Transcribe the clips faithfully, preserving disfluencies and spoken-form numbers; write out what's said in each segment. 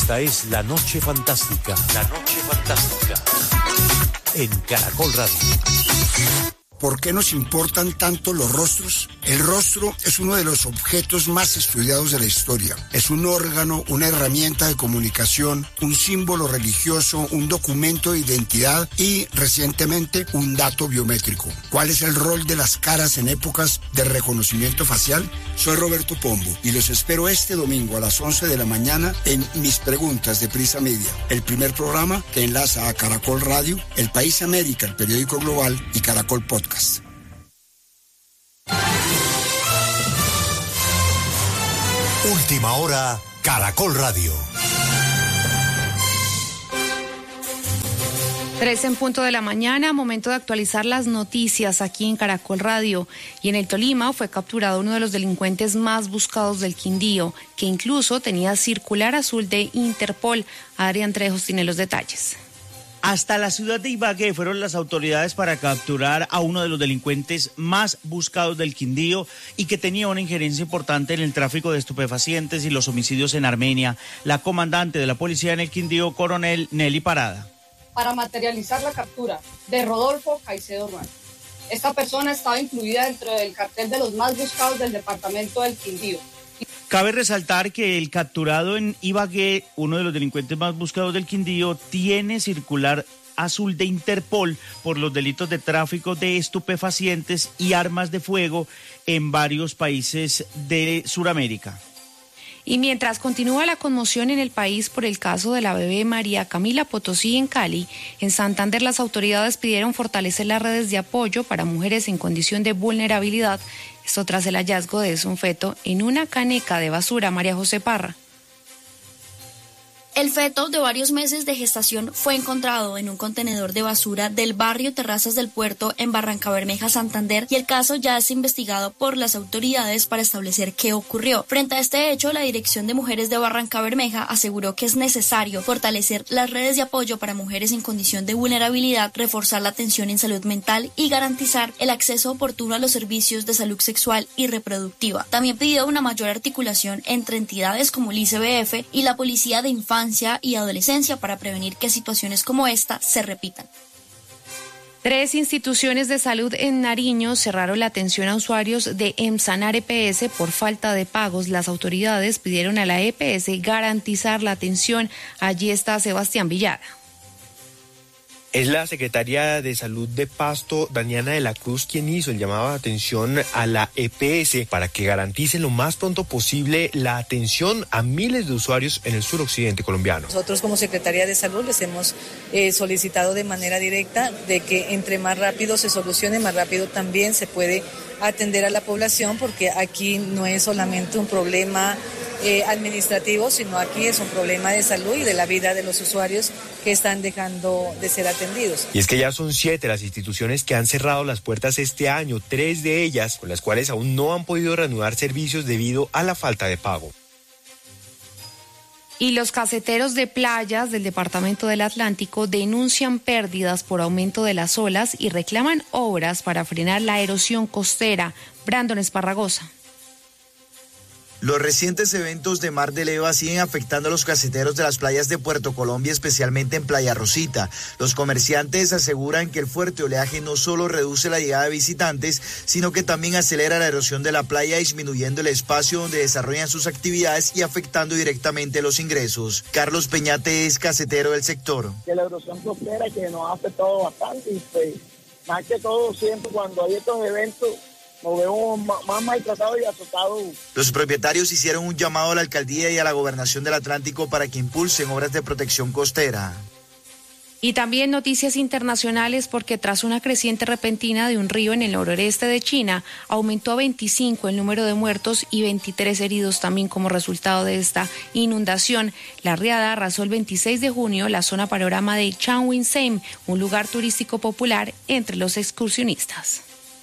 Esta es La Noche Fantástica. La Noche Fantástica. En Caracol Radio. ¿Por qué nos importan tanto los rostros? El rostro es uno de los objetos más estudiados de la historia. Es un órgano, una herramienta de comunicación, un símbolo religioso, un documento de identidad y, recientemente, un dato biométrico. ¿Cuál es el rol de las caras en épocas de reconocimiento facial? Soy Roberto Pombo y los espero este domingo a las once de la mañana en Mis Preguntas de Prisa Media, el primer programa que enlaza a Caracol Radio, El País América, el periódico global y Caracol Podcast. Última hora, Caracol Radio. Tres en punto de la mañana, momento de actualizar las noticias aquí en Caracol Radio. Y en el Tolima fue capturado uno de los delincuentes más buscados del Quindío, que incluso tenía circular azul de Interpol. Adrián Trejos tiene los detalles. Hasta la ciudad de Ibagué fueron las autoridades para capturar a uno de los delincuentes más buscados del Quindío y que tenía una injerencia importante en el tráfico de estupefacientes y los homicidios en Armenia. La comandante de la policía en el Quindío, coronel Nelly Parada. Para materializar la captura de Rodolfo Caicedo Ruano. Esta persona estaba incluida dentro del cartel de los más buscados del departamento del Quindío. Cabe resaltar que el capturado en Ibagué, uno de los delincuentes más buscados del Quindío, tiene circular azul de Interpol por los delitos de tráfico de estupefacientes y armas de fuego en varios países de Sudamérica. Y mientras continúa la conmoción en el país por el caso de la bebé María Camila Potosí en Cali, en Santander las autoridades pidieron fortalecer las redes de apoyo para mujeres en condición de vulnerabilidad. Esto tras el hallazgo de un feto en una caneca de basura. María José Parra. El feto de varios meses de gestación fue encontrado en un contenedor de basura del barrio Terrazas del Puerto en Barrancabermeja, Santander, y el caso ya es investigado por las autoridades para establecer qué ocurrió. Frente a este hecho, la Dirección de Mujeres de Barrancabermeja aseguró que es necesario fortalecer las redes de apoyo para mujeres en condición de vulnerabilidad, reforzar la atención en salud mental y garantizar el acceso oportuno a los servicios de salud sexual y reproductiva. También pidió una mayor articulación entre entidades como el I C B F y la Policía de Infancia y Adolescencia para prevenir que situaciones como esta se repitan. Tres instituciones de salud en Nariño cerraron la atención a usuarios de Emsanar E P S por falta de pagos. Las autoridades pidieron a la E P S garantizar la atención. Allí está Sebastián Villada. Es la secretaria de Salud de Pasto, Daniana de la Cruz, quien hizo el llamado de atención a la E P S para que garantice lo más pronto posible la atención a miles de usuarios en el suroccidente colombiano. Nosotros como Secretaría de Salud les hemos eh, solicitado de manera directa de que entre más rápido se solucione, más rápido también se puede atender a la población, porque aquí no es solamente un problema Eh, administrativo, sino aquí es un problema de salud y de la vida de los usuarios que están dejando de ser atendidos. Y es que ya son siete las instituciones que han cerrado las puertas este año, tres de ellas con las cuales aún no han podido reanudar servicios debido a la falta de pago. Y los caseteros de playas del departamento del Atlántico denuncian pérdidas por aumento de las olas y reclaman obras para frenar la erosión costera. Brandon Esparragosa. Los recientes eventos de mar de leva siguen afectando a los caseteros de las playas de Puerto Colombia, especialmente en Playa Rosita. Los comerciantes aseguran que el fuerte oleaje no solo reduce la llegada de visitantes, sino que también acelera la erosión de la playa, disminuyendo el espacio donde desarrollan sus actividades y afectando directamente los ingresos. Carlos Peñate es casetero del sector. Que la erosión costera que nos ha afectado bastante y pues, más que todo siempre cuando hay estos eventos nos vemos más maltratados y azotados. Los propietarios hicieron un llamado a la alcaldía y a la gobernación del Atlántico para que impulsen obras de protección costera. Y también noticias internacionales, porque tras una creciente repentina de un río en el noroeste de China, aumentó a veinticinco el número de muertos y veintitrés heridos también como resultado de esta inundación. La riada arrasó el veintiséis de junio la zona panorama de Changsha, un lugar turístico popular entre los excursionistas.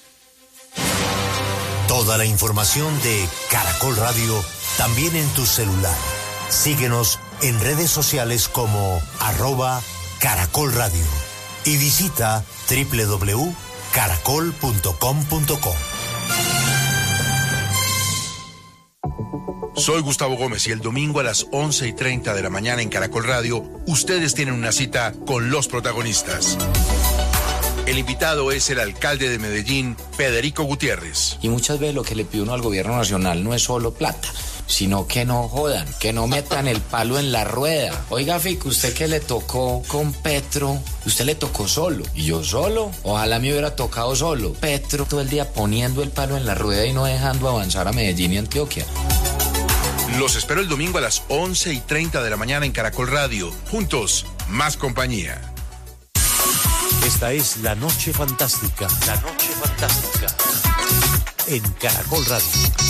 Toda la información de Caracol Radio también en tu celular. Síguenos en redes sociales como arroba Caracol Radio y visita doble u doble u doble u punto caracol punto com punto co. Soy Gustavo Gómez y el domingo a las once y treinta de la mañana en Caracol Radio, ustedes tienen una cita con los protagonistas. El invitado es el alcalde de Medellín, Federico Gutiérrez. Y muchas veces lo que le pide uno al gobierno nacional no es solo plata, sino que no jodan, que no metan el palo en la rueda. Oiga, Fico, usted que le tocó con Petro, usted le tocó solo. Y yo solo, ojalá me hubiera tocado solo. Petro todo el día poniendo el palo en la rueda y no dejando avanzar a Medellín y Antioquia. Los espero el domingo a las once y treinta de la mañana en Caracol Radio. Juntos, más compañía. Esta es La Noche Fantástica. La Noche Fantástica. En Caracol Radio.